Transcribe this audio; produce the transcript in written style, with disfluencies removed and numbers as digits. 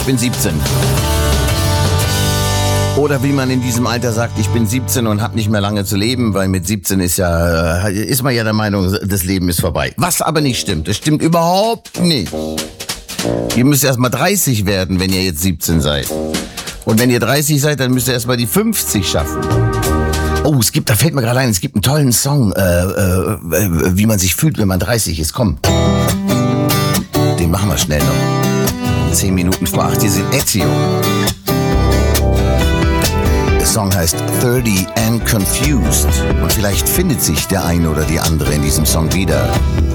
ich bin 17. Oder wie man in diesem Alter sagt, ich bin 17 und habe nicht mehr lange zu leben, weil mit 17 ist man ja der Meinung, das Leben ist vorbei. Was aber nicht stimmt, das stimmt überhaupt nicht. Ihr müsst erst mal 30 werden, wenn ihr jetzt 17 seid. Und wenn ihr 30 seid, dann müsst ihr erst mal die 50 schaffen. Oh, da fällt mir gerade ein, es gibt einen tollen Song, wie man sich fühlt, wenn man 30 ist. Komm, den machen wir schnell noch. 10 Minuten vor 8, hier sind Ezio. Der Song heißt 30 and Confused. Und vielleicht findet sich der eine oder die andere in diesem Song wieder.